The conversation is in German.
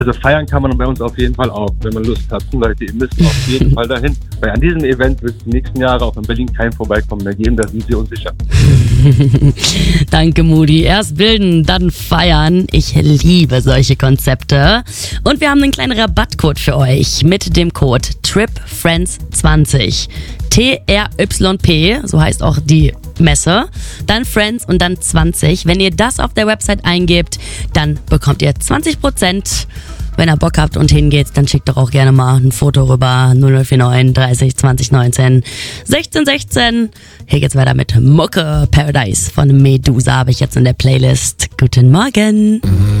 Also feiern kann man bei uns auf jeden Fall auch, wenn man Lust hat. Leute, ihr müsst auf jeden Fall dahin. Weil an diesem Event wird es die nächsten Jahre auch in Berlin kein Vorbeikommen mehr geben, da sind wir uns sicher. Danke, Moody. Erst bilden, dann feiern. Ich liebe solche Konzepte. Und wir haben einen kleinen Rabattcode für euch mit dem Code TRIPFRIENDS20. TRYP, so heißt auch die Messe, dann Friends und dann 20. Wenn ihr das auf der Website eingebt, dann bekommt ihr 20%. Wenn ihr Bock habt und hingeht, dann schickt doch auch gerne mal ein Foto rüber. 0049 30 20 19 16 16. Hier geht's weiter mit Mucke Paradise von Medusa, habe ich jetzt in der Playlist. Guten Morgen.